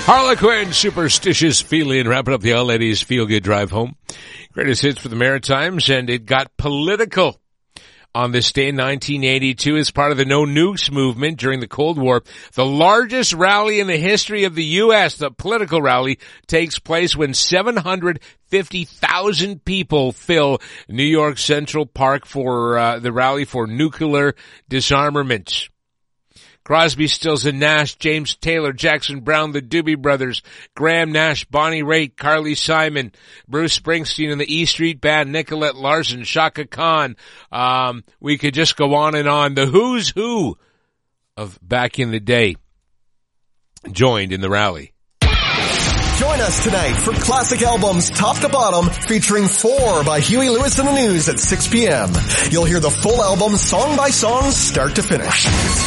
Harlequin, Superstitious Feeling, wrapping up the All Ladies Feel Good Drive Home. Greatest hits for the Maritimes, and it got political on this day in 1982 as part of the No Nukes movement during the Cold War. The largest rally in the history of the U.S., the political rally, takes place when 750,000 people fill New York Central Park for the rally for nuclear disarmament. Crosby, Stills and Nash, James Taylor, Jackson Browne, the Doobie Brothers, Graham Nash, Bonnie Raitt, Carly Simon, Bruce Springsteen and the E Street Band, Nicolette Larson, Chaka Khan. We could just go on and on. The who's who of back in the day joined in the rally. Join us tonight for Classic Albums Top to Bottom featuring 4 by Huey Lewis and the News at 6 p.m. You'll hear the full album song by song start to finish.